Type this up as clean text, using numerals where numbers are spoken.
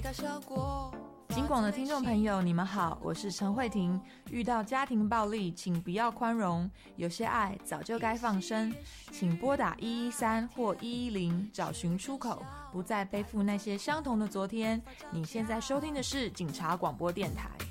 个效果。 警广的听众朋友，你们好，我是陈慧婷。遇到家庭暴力，请不要宽容，有些爱早就该放生，请拨打113或110找寻出口，不再背负那些相同的昨天。你现在收听的是警察广播电台。